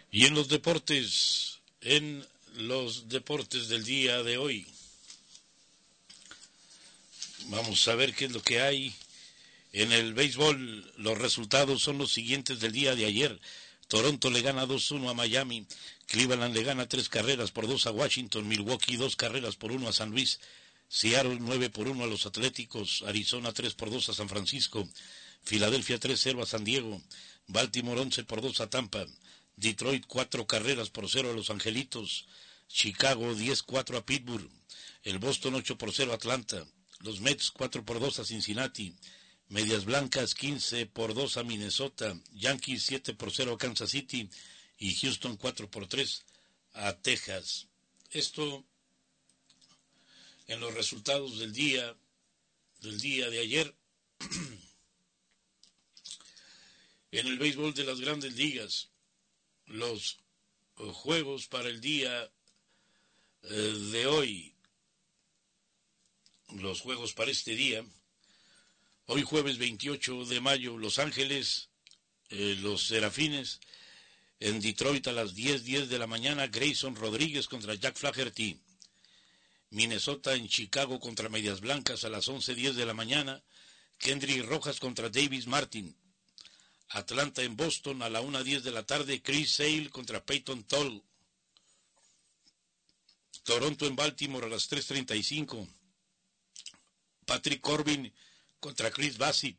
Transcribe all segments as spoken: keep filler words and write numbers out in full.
Y en los deportes, en los deportes del día de hoy, vamos a ver qué es lo que hay. En el béisbol, los resultados son los siguientes del día de ayer. Toronto le gana dos uno a Miami, Cleveland le gana tres carreras por dos a Washington, Milwaukee dos carreras por uno a San Luis, Seattle nueve por uno a los Atléticos, Arizona tres por dos a San Francisco, Filadelfia tres cero a San Diego, Baltimore once por dos a Tampa, Detroit cuatro carreras por cero a Los Angelitos, Chicago diez cuatro a Pittsburgh, el Boston ocho por cero a Atlanta, los Mets cuatro por dos a Cincinnati, Medias Blancas quince por dos a Minnesota, Yankees siete por cero a Kansas City y Houston cuatro por tres a Texas. Esto en los resultados del día del día de ayer. En el béisbol de las Grandes Ligas, los juegos para el día eh, de hoy, los juegos para este día. Hoy jueves veintiocho de mayo, Los Ángeles, eh, los Serafines, en Detroit a las diez diez de la mañana, Grayson Rodríguez contra Jack Flaherty. Minnesota en Chicago contra Medias Blancas a las once diez de la mañana, Kendrick Rojas contra Davis Martin. Atlanta en Boston a la una diez de la tarde, Chris Sale contra Peyton Toll. Toronto en Baltimore a las tres treinta y cinco, Patrick Corbin contra Chris Bassitt.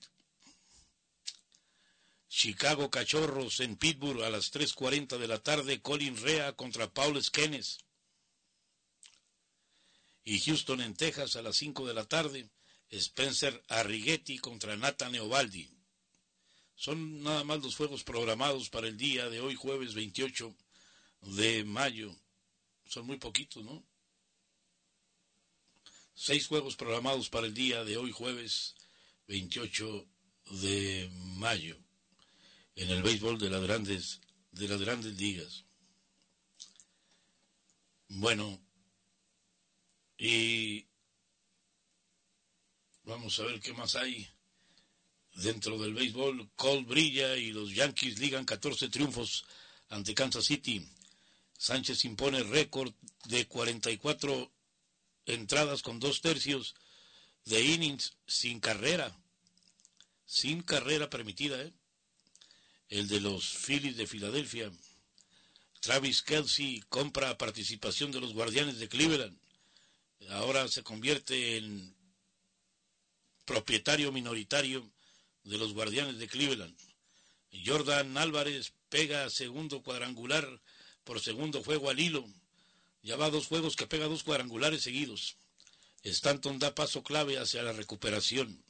Chicago Cachorros en Pittsburgh a las tres cuarenta de la tarde, Colin Rea contra Paul Skenes. Y Houston en Texas a las cinco de la tarde, Spencer Arrighetti contra Nathan Eovaldi. Son nada más los juegos programados para el día de hoy, jueves veintiocho de mayo. Son muy poquitos, ¿no? Seis juegos programados para el día de hoy, jueves veintiocho de mayo, en el béisbol de las grandes, de las grandes ligas. Bueno, y vamos a ver qué más hay dentro del béisbol. Cole brilla y los Yankees ligan catorce triunfos ante Kansas City. Sánchez impone récord de cuarenta y cuatro entradas con dos tercios de innings sin carrera, sin carrera permitida, ¿eh? El de los Phillies de Filadelfia. Travis Kelce compra participación de los Guardianes de Cleveland. Ahora se convierte en propietario minoritario de los Guardianes de Cleveland. Jordan Álvarez pega segundo cuadrangular por segundo juego al hilo. Ya va dos juegos que pega dos cuadrangulares seguidos. Stanton da paso clave hacia la recuperación.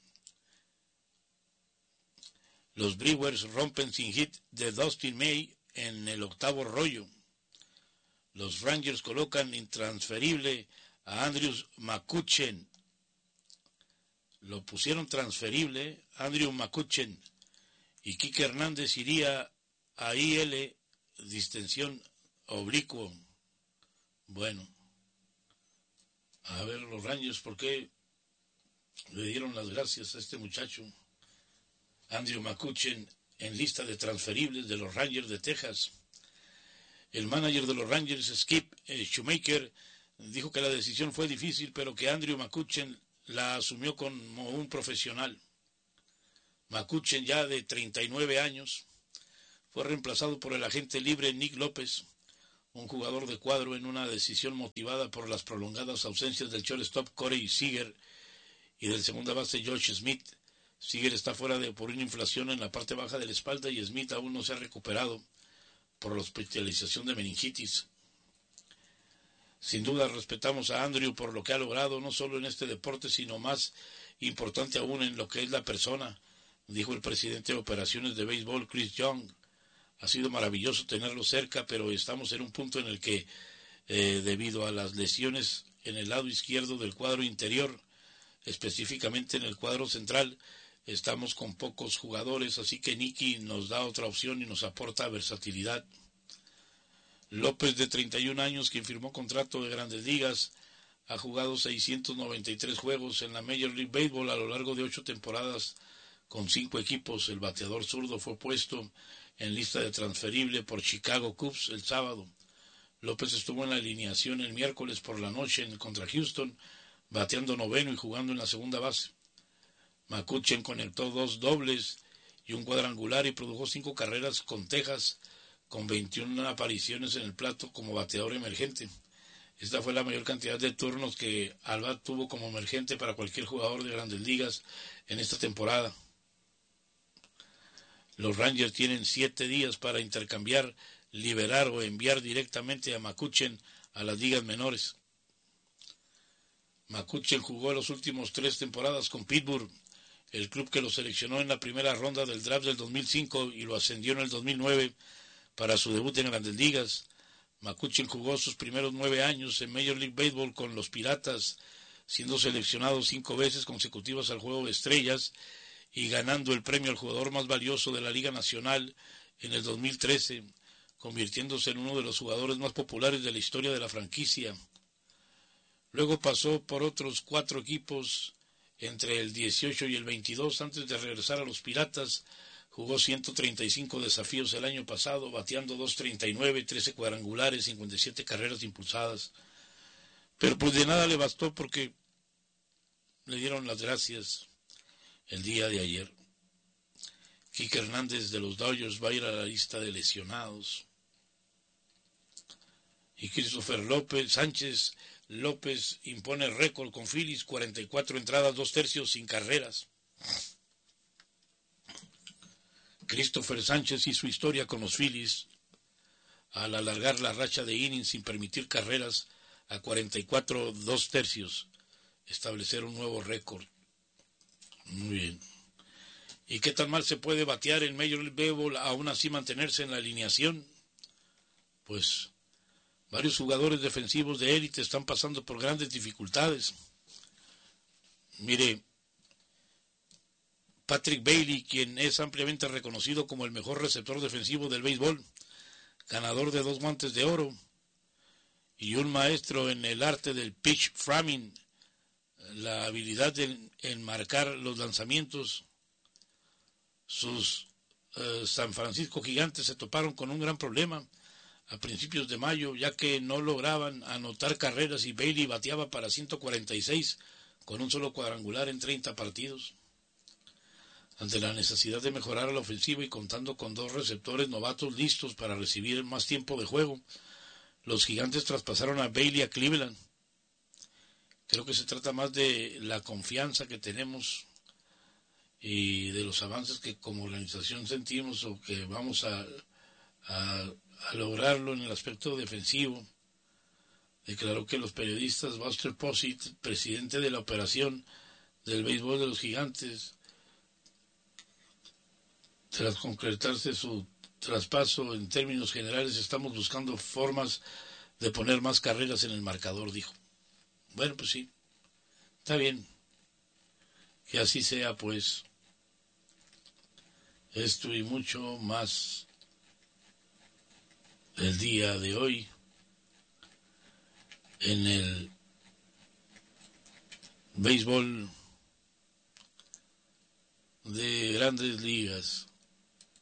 Los Brewers rompen sin hit de Dustin May en el octavo rollo. Los Rangers colocan intransferible a Andrew McCutchen. Lo pusieron transferible, Andrew McCutchen. Y Kike Hernández iría a I L, distensión oblicuo. Bueno, a ver los Rangers, ¿por qué le dieron las gracias a este muchacho? Andrew McCutchen en lista de transferibles de los Rangers de Texas. El manager de los Rangers, Skip eh, Shoemaker, dijo que la decisión fue difícil, pero que Andrew McCutchen la asumió como un profesional. McCutchen, ya de treinta y nueve años, fue reemplazado por el agente libre Nick López, un jugador de cuadro, en una decisión motivada por las prolongadas ausencias del shortstop Corey Seager y del segunda base Josh Smith. Seager está fuera de, por una inflación en la parte baja de la espalda, y Smith aún no se ha recuperado por la hospitalización de meningitis. Sin duda respetamos a Andrew por lo que ha logrado, no solo en este deporte, sino más importante aún en lo que es la persona, dijo el presidente de operaciones de béisbol Chris Young. Ha sido maravilloso tenerlo cerca, pero estamos en un punto en el que, eh, debido a las lesiones en el lado izquierdo del cuadro interior, específicamente en el cuadro central, estamos con pocos jugadores, así que Nicky nos da otra opción y nos aporta versatilidad. López, de treinta y un años, quien firmó contrato de Grandes Ligas, ha jugado seiscientos noventa y tres juegos en la Major League Baseball a lo largo de ocho temporadas con cinco equipos. El bateador zurdo fue puesto en lista de transferible por Chicago Cubs el sábado. López estuvo en la alineación el miércoles por la noche en contra Houston, bateando noveno y jugando en la segunda base. McCutchen conectó dos dobles y un cuadrangular y produjo cinco carreras con Texas, con veintiuna apariciones en el plato como bateador emergente. Esta fue la mayor cantidad de turnos que Albat tuvo como emergente para cualquier jugador de Grandes Ligas en esta temporada. Los Rangers tienen siete días para intercambiar, liberar o enviar directamente a McCutchen a las ligas menores. McCutchen jugó las últimas tres temporadas con Pittsburgh, el club que lo seleccionó en la primera ronda del draft del dos mil cinco y lo ascendió en el dos mil nueve para su debut en Grandes Ligas. McCutchen jugó sus primeros nueve años en Major League Baseball con los Piratas, siendo seleccionado cinco veces consecutivas al Juego de Estrellas y ganando el premio al jugador más valioso de la Liga Nacional en el dos mil trece, convirtiéndose en uno de los jugadores más populares de la historia de la franquicia. Luego pasó por otros cuatro equipos entre el dieciocho y el veintidós antes de regresar a los Piratas. Jugó ciento treinta y cinco desafíos el año pasado, bateando dos treinta y nueve, trece cuadrangulares, cincuenta y siete carreras impulsadas. Pero pues de nada le bastó porque le dieron las gracias el día de ayer. Kike Hernández de los Dodgers va a ir a la lista de lesionados. Y Christopher López, Sánchez López impone récord con Phillies, cuarenta y cuatro entradas, dos tercios sin carreras. Christopher Sánchez y su historia con los Phillies al alargar la racha de innings sin permitir carreras a cuarenta y cuatro, dos tercios, establecer un nuevo récord. Muy bien. ¿Y qué tan mal se puede batear en Major League Baseball aún así mantenerse en la alineación? Pues varios jugadores defensivos de élite están pasando por grandes dificultades. Mire, Patrick Bailey, quien es ampliamente reconocido como el mejor receptor defensivo del béisbol, ganador de dos guantes de oro y un maestro en el arte del pitch framing, la habilidad de enmarcar los lanzamientos. Sus eh, San Francisco Gigantes se toparon con un gran problema a principios de mayo, ya que no lograban anotar carreras y Bailey bateaba para ciento cuarenta y seis con un solo cuadrangular en treinta partidos. Ante la necesidad de mejorar la ofensiva y contando con dos receptores novatos listos para recibir más tiempo de juego, los Gigantes traspasaron a Bailey a Cleveland. Creo que se trata más de la confianza que tenemos y de los avances que como organización sentimos o que vamos a, a, a lograrlo en el aspecto defensivo. Declaró que los periodistas Buster Posey, presidente de la operación del béisbol de los Gigantes, tras concretarse su traspaso en términos generales, estamos buscando formas de poner más carreras en el marcador, dijo. Bueno, pues sí, está bien. Que así sea, pues. Esto y mucho más el día de hoy en el béisbol de Grandes Ligas.